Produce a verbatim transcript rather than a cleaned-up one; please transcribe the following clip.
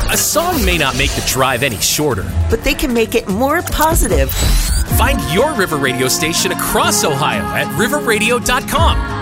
A song may not make the drive any shorter, but they can make it more positive. Find your River Radio station across Ohio at river radio dot com.